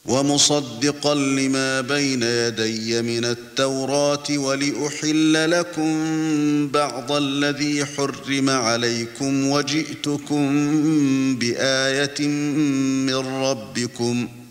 ومصدقا لما بين يدي من التوراة ولأحل لكم بعض الذي حرم عليكم وجئتكم بآية من ربكم